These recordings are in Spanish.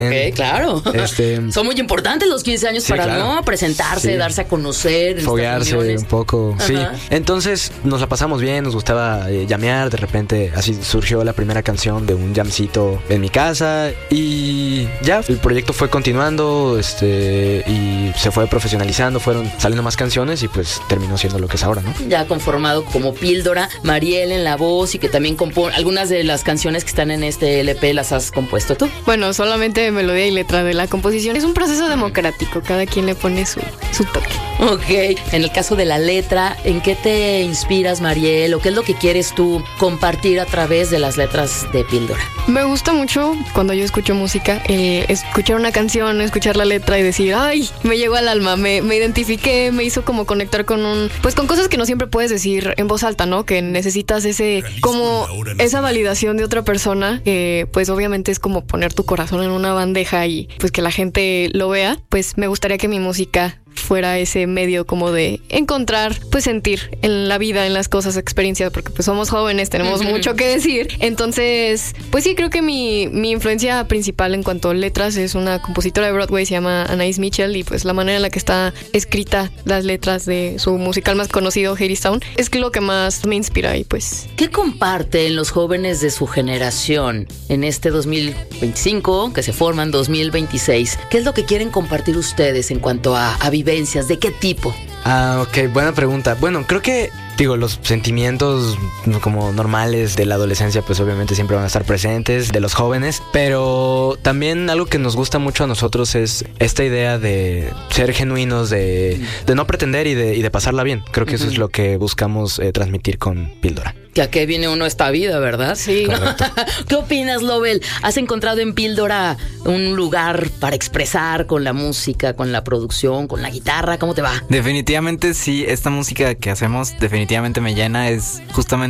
Ok, claro. Son muy importantes los 15 años para claro. no presentarse, darse a conocer. Foguearse un poco. Ajá. Sí. Entonces nos la pasamos bien, nos gustaba llamear. De repente así surgió la primera canción de un jamcito en mi casa. Y ya, el proyecto fue continuando y se fue profesionalizando. Fueron saliendo más canciones y pues terminó siendo lo que es ahora, ¿no? Ya conformado como Píldora, Mariel en la voz y que también compone algunas de las canciones que están en este LP las has compuesto tú. Bueno, solamente melodía y letra de la composición. Es un proceso democrático, cada quien le pone su toque. Ok, en el caso de la letra, ¿en qué te inspiras, Mariel? ¿O qué es lo que quieres tú compartir a través de las letras de Píldora? Me gusta mucho cuando yo escucho música, escuchar una canción, escuchar la letra y decir, ay, me llegó al alma, me identifiqué, me hizo como conectar con con cosas que no siempre puedes decir en voz alta, ¿no? Que necesitas esa validación de otra persona, pues obviamente es como poner tu corazón en una bandeja y pues que la gente lo vea. Pues me gustaría que mi música fuera ese medio como de encontrar, pues sentir en la vida, en las cosas, experiencias, porque pues somos jóvenes, tenemos mucho que decir. Entonces, pues sí, creo que mi influencia principal en cuanto a letras es una compositora de Broadway, se llama Anaïs Mitchell, y pues la manera en la que está escrita las letras de su musical más conocido, Hadestown, es lo que más me inspira. Y pues, ¿qué comparten los jóvenes de su generación en este 2025, que se forman 2026? ¿Qué es lo que quieren compartir ustedes en cuanto a vivencias? ¿De qué tipo? Ok, buena pregunta. Bueno, creo que los sentimientos como normales de la adolescencia pues obviamente siempre van a estar presentes, de los jóvenes, pero también algo que nos gusta mucho a nosotros es esta idea de ser genuinos, de no pretender y de pasarla bien. Creo que eso es lo que buscamos transmitir con Píldora. Que a qué viene uno esta vida, ¿verdad? Sí. ¿Qué opinas, Lobel? ¿Has encontrado en Píldora un lugar para expresar con la música, con la producción, con la guitarra? ¿Cómo te va? Definitivamente sí, esta música que hacemos definitivamente me llena, es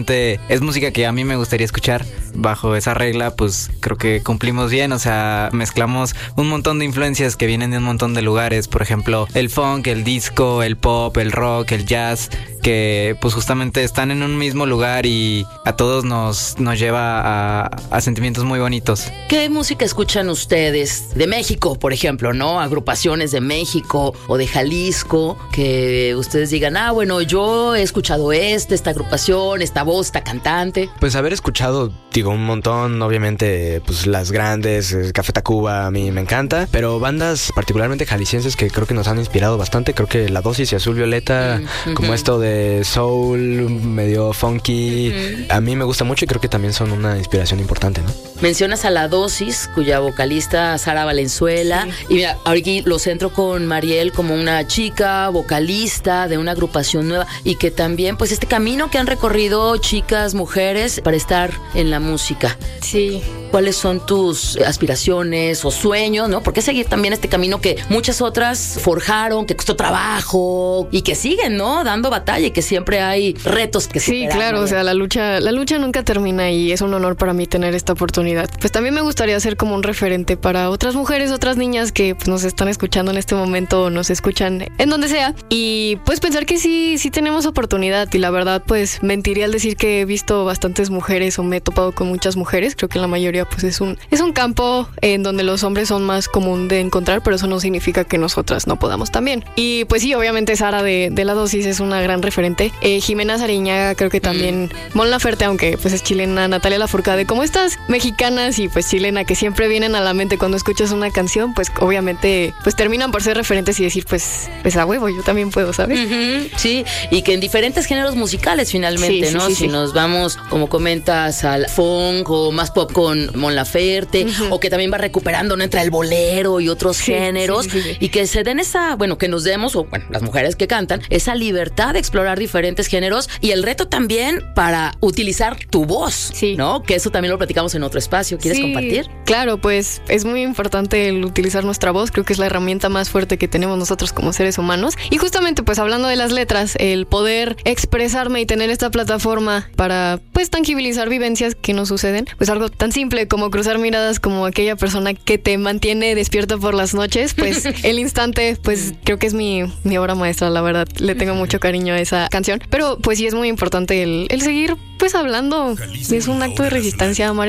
música que a mí me gustaría escuchar. Bajo esa regla, pues creo que cumplimos bien, o sea, mezclamos un montón de influencias que vienen de un montón de lugares, por ejemplo, el funk, el disco, el pop, el rock, el jazz, que pues justamente están en un mismo lugar y a todos nos lleva a sentimientos muy bonitos. ¿Qué música escuchan ustedes de México, por ejemplo, no? Agrupaciones de México o de Jalisco, que ustedes digan, bueno, yo he escuchado esta agrupación, esta voz, esta cantante. Pues haber escuchado, un montón, obviamente, pues las grandes, Café Tacuba, a mí me encanta, pero bandas particularmente jaliscienses que creo que nos han inspirado bastante, creo que La Dosis y Azul Violeta, como esto de soul, medio funky, a mí me gusta mucho y creo que también son una inspiración importante, ¿no? Mencionas a La Dosis, cuya vocalista Sara Valenzuela, y mira, ahorita lo centro con Mariel como una chica vocalista de una agrupación nueva y que también, pues este camino que han recorrido chicas, mujeres, para estar en la música. Sí. ¿Cuáles son tus aspiraciones o sueños, no? ¿Por qué seguir también este camino que muchas otras forjaron, que costó trabajo y que siguen, ¿no? Dando batalla y que siempre hay retos que sí, superar, claro, ¿no? O sea, la lucha nunca termina y es un honor para mí tener esta oportunidad. Pues también me gustaría ser como un referente para otras mujeres, otras niñas que pues, nos están escuchando en este momento o nos escuchan en donde sea y pues pensar que sí tenemos oportunidad y la verdad pues mentiría al decir que he visto bastantes mujeres o me he topado con muchas mujeres. Creo que la mayoría pues es un campo en donde los hombres son más común de encontrar, pero eso no significa que nosotras no podamos también. Y pues sí, obviamente Sara de La Dosis es una gran referente. Jimena Sariñaga creo que también. Mon Laferte, aunque pues es chilena. Natalia Lafourcade, como estas mexicanas y pues chilena que siempre vienen a la mente cuando escuchas una canción, pues obviamente pues terminan por ser referentes y decir pues a huevo, yo también puedo, ¿sabes? Sí, y que en diferentes géneros musicales finalmente, sí, ¿no? Sí, si nos vamos, como comentas, al funk o más pop con Mon Laferte, o que también va recuperando, ¿no? Entre el bolero y otros géneros, sí. Y que se den que nos demos, o bueno, las mujeres que cantan, esa libertad de explorar diferentes géneros y el reto también para utilizar tu voz, ¿no? Que eso también lo platicamos en otro espacio. ¿Quieres compartir? Claro, pues es muy importante el utilizar nuestra voz, creo que es la herramienta más fuerte que tenemos nosotros como seres humanos. Y justamente pues hablando de las letras, el poder expresarme y tener esta plataforma para pues tangibilizar vivencias que nos suceden, pues algo tan simple como cruzar miradas como aquella persona que te mantiene despierto por las noches, pues el instante, pues creo que es mi obra maestra, la verdad, le tengo mucho cariño a esa canción, pero pues sí es muy importante el seguir pues hablando, es un acto de resistencia, amar es un acto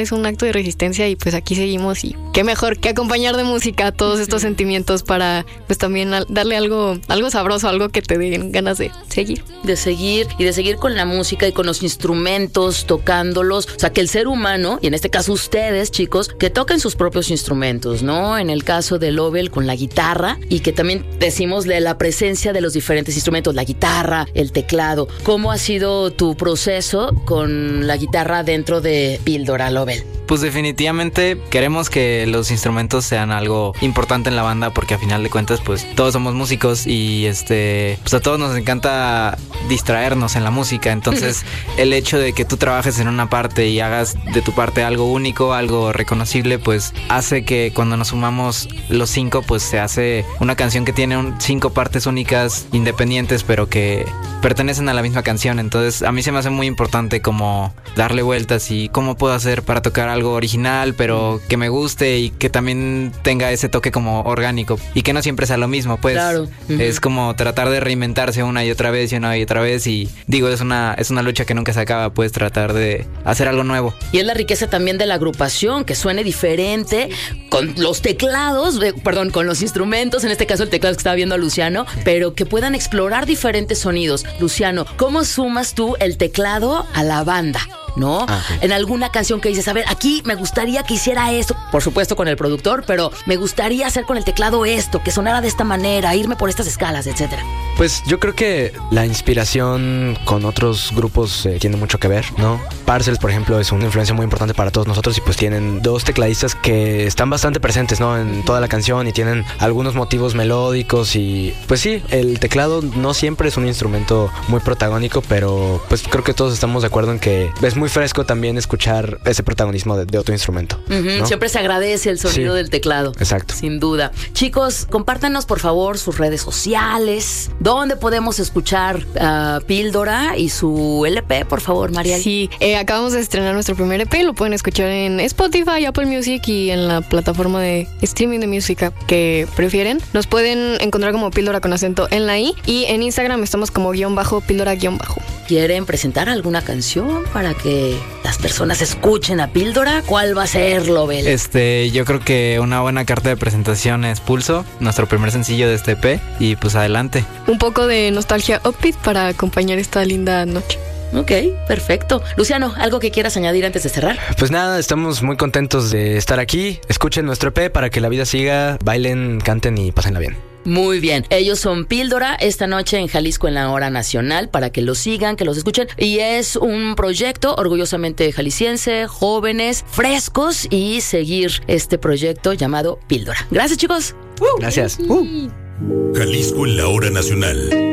acto de resistencia y pues aquí seguimos y qué mejor que acompañar de música a todos estos sentimientos para pues también darle algo sabroso, algo que te den ganas de seguir. De seguir con la música y con los instrumentos, tocándolos. O sea, que el ser humano, y en este caso ustedes, chicos, que toquen sus propios instrumentos, ¿no? En el caso de Lovell con la guitarra, y que también decimos la presencia de los diferentes instrumentos, la guitarra, el teclado. ¿Cómo ha sido tu proceso con la guitarra dentro de Píldora, Lovell? Pues definitivamente queremos que los instrumentos sean algo importante en la banda, porque a final de cuentas pues todos somos músicos y pues a todos nos encanta distraernos en la música. Entonces el hecho de que tú trabajes en una parte y hagas de tu parte algo único, algo reconocible, pues hace que cuando nos sumamos los 5 pues se hace una canción que tiene 5 partes únicas, independientes, pero que pertenecen a la misma canción. Entonces a mí se me hace muy importante como darle vueltas y cómo puedo hacer para tocar algo original, pero que me guste y que también tenga ese toque como orgánico y que no siempre sea lo mismo, pues. Claro. Es como tratar de reinventarse una y otra vez y digo, es una lucha que nunca se acaba, pues tratar de hacer algo nuevo. Y es la riqueza también de la agrupación, que suene diferente con los teclados, con los instrumentos, en este caso el teclado que estaba viendo a Luciano, pero que puedan explorar diferentes sonidos. Luciano, ¿cómo sumas tú el teclado a la banda? ¿No? Okay. En alguna canción que dices, a ver, aquí me gustaría que hiciera esto, por supuesto con el productor, pero me gustaría hacer con el teclado esto, que sonara de esta manera, irme por estas escalas, etcétera. Pues yo creo que la inspiración con otros grupos tiene mucho que ver, ¿no? Parcels, por ejemplo, es una influencia muy importante para todos nosotros y pues tienen 2 tecladistas que están bastante presentes, ¿no? En toda la canción y tienen algunos motivos melódicos y pues sí, el teclado no siempre es un instrumento muy protagónico, pero pues creo que todos estamos de acuerdo en que es muy fresco también escuchar ese protagonismo de otro instrumento, ¿no? Siempre se agradece el sonido del teclado. Exacto. Sin duda. Chicos, compártanos por favor sus redes sociales. ¿Dónde podemos escuchar Píldora y su LP, por favor, Mariel? Sí, acabamos de estrenar nuestro primer EP. Lo pueden escuchar en Spotify, Apple Music y en la plataforma de streaming de música que prefieren. Nos pueden encontrar como Píldora con acento en la I, y en Instagram estamos como _Píldora_. ¿Quieren presentar alguna canción para que las personas escuchen a Píldora? ¿Cuál va a ser, Lovell? Yo creo que una buena carta de presentación es Pulso, nuestro primer sencillo de este EP, y pues adelante. Un poco de nostalgia upbeat para acompañar esta linda noche. Ok, perfecto. Luciano, ¿algo que quieras añadir antes de cerrar? Pues nada, estamos muy contentos de estar aquí. Escuchen nuestro EP para que la vida siga, bailen, canten y pásenla bien. Muy bien, ellos son Píldora esta noche en Jalisco en la Hora Nacional, para que los sigan, que los escuchen, y es un proyecto orgullosamente jalisciense, jóvenes, frescos, y seguir este proyecto llamado Píldora. Gracias, chicos. Gracias. Jalisco en la Hora Nacional.